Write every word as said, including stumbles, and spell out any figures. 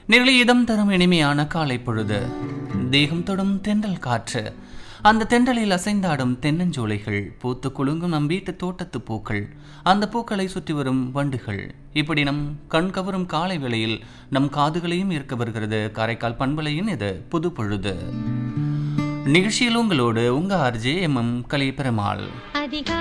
நிரலி இதம் தரும் இனிமையான காலை பொழுது, தேகம் தொடும் தென்றல் காற்று, அந்த தென்றலில் அசைந்தாடும் தென்னஞ்சோலைகள், பூத்து குலுங்கும் நம் வீட்டு தோட்டத்து பூக்கள், அந்த பூக்களை சுற்றி வரும் வண்டுகள், இப்படி நம் கண் கவரும் காலை வேளையில் நம் காதுகளையும் ஈர்க்க வருகிறது காரைக்கால் பண்பலையின் இது புது பொழுது. நிகழ்ச்சியில் உங்களோடு உங்க ஆர்ஜே எம் எம் கலை பெருமாள்.